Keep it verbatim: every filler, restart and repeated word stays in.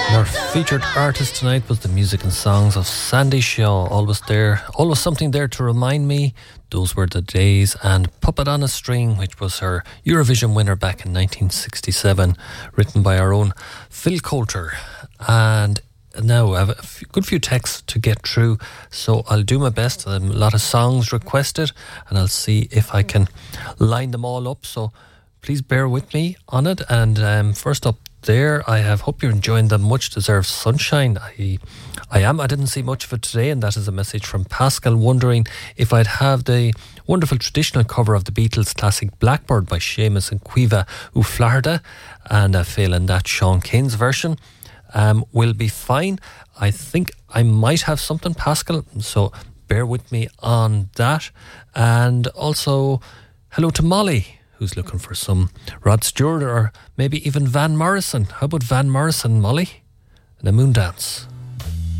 Our featured artist tonight was the music and songs of Sandy Shaw. Always there, always something there to remind me. Those were the days. And Puppet on a String, which was her Eurovision winner back in nineteen sixty-seven, written by our own Phil Coulter. And now I have a few, good few texts to get through, so I'll do my best. Um, a lot of songs requested, and I'll see if I can line them all up. So please bear with me on it. And um, first up, there I have, hope you're enjoying the much deserved sunshine. I I am. I didn't see much of it today, and that is a message from Pascal wondering if I'd have the wonderful traditional cover of the Beatles classic Blackbird by Seamus and Cuiva Uflarda, and uh, failing that Sean Kane's version um, will be fine. I think I might have something, Pascal, so bear with me on that. And also hello to Molly, who's looking for some Rod Stewart or maybe even Van Morrison. How about Van Morrison, Molly? And a moon dance.